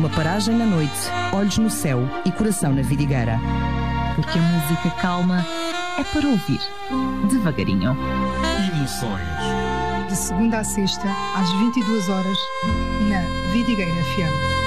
Numa paragem na noite, olhos no céu e coração na vidigueira. Porque a música calma é para ouvir devagarinho. Emoções. De segunda a sexta, às 22 horas, na Vidigueira FM.